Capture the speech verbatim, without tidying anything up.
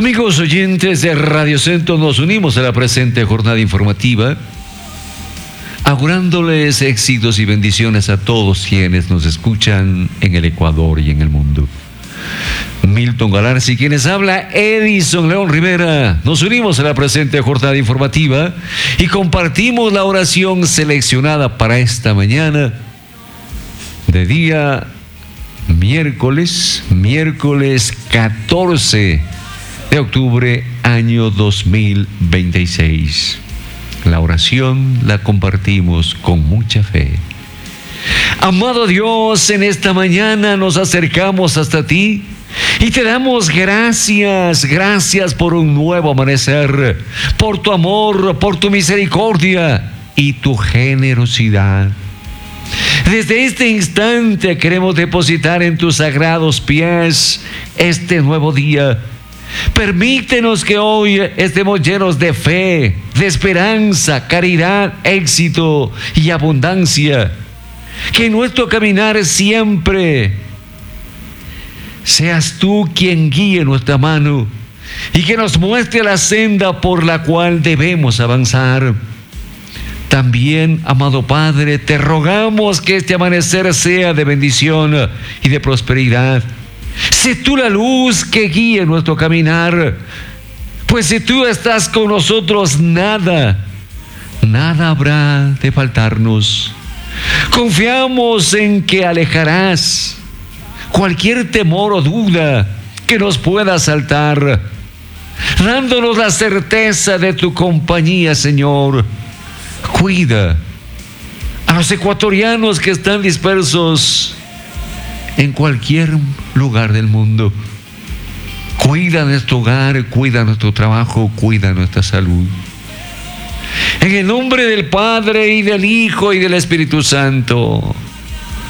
Amigos oyentes de Radio Centro, nos unimos a la presente jornada informativa, augurándoles éxitos y bendiciones a todos quienes nos escuchan en el Ecuador y en el mundo. Milton Galarza y quienes habla, Edison León Rivera. Nos unimos a la presente jornada informativa y compartimos la oración seleccionada para esta mañana de día miércoles, miércoles catorce de octubre, año dos mil veintiséis. La oración la compartimos con mucha fe. Amado Dios, en esta mañana nos acercamos hasta ti y te damos gracias, gracias por un nuevo amanecer, por tu amor, por tu misericordia y tu generosidad. Desde este instante queremos depositar en tus sagrados pies este nuevo día. Permítenos que hoy estemos llenos de fe, de esperanza, caridad, éxito y abundancia. Que en nuestro caminar siempre seas tú quien guíe nuestra mano y que nos muestre la senda por la cual debemos avanzar. También, amado Padre, te rogamos que este amanecer sea de bendición y de prosperidad. Sé tú la luz que guíe nuestro caminar, pues si tú estás con nosotros, nada, nada habrá de faltarnos. Confiamos en que alejarás cualquier temor o duda que nos pueda asaltar, dándonos la certeza de tu compañía, Señor. Cuida a los ecuatorianos que están dispersos en cualquier lugar del mundo. Cuida nuestro hogar, cuida nuestro trabajo, cuida nuestra salud. En el nombre del Padre y del Hijo y del Espíritu Santo.